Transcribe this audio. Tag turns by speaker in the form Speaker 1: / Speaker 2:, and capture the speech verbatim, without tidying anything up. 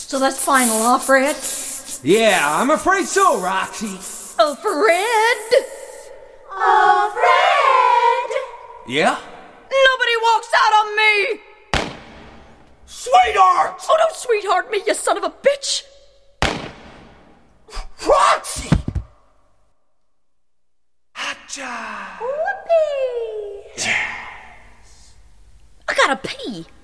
Speaker 1: So that's final, huh, Fred?
Speaker 2: Yeah, I'm afraid so, Roxy.
Speaker 1: Oh, Fred!
Speaker 3: Oh, Fred!
Speaker 2: Yeah?
Speaker 1: Nobody walks out on me!
Speaker 2: Sweetheart!
Speaker 1: Oh, don't sweetheart me, you son of a bitch!
Speaker 2: Roxy! Hacha!
Speaker 3: Whoopee!
Speaker 1: I gotta pee.